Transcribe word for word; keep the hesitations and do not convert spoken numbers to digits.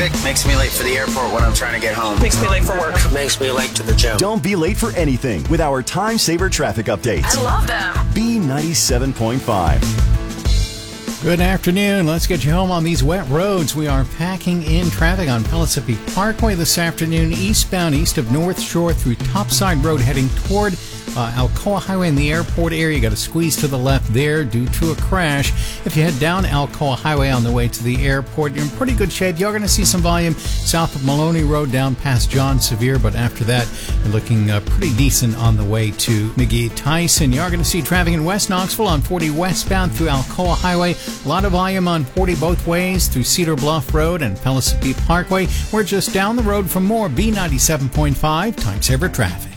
Makes me late for the airport when I'm trying to get home. Makes me late for work. Makes me late to the gym. Don't be late for anything with our Time Saver traffic updates. I love them. B ninety-seven point five. Good afternoon. Let's get you home on these wet roads. We are packing in traffic on Pellissippi Parkway this afternoon, eastbound east of North Shore through Topside Road, heading toward uh, Alcoa Highway in the airport area. You got to squeeze to the left there due to a crash. If you head down Alcoa Highway on the way to the airport, you're in pretty good shape. You're going to see some volume south of Maloney Road down past John Sevier, but after that, you're looking uh, pretty decent on the way to McGee Tyson. You're going to see traffic in West Knoxville on forty westbound through Alcoa Highway. A lot of volume on forty both ways through Cedar Bluff Road and Pellissippi Parkway. We're just down the road from more B ninety-seven point five Time Saver traffic.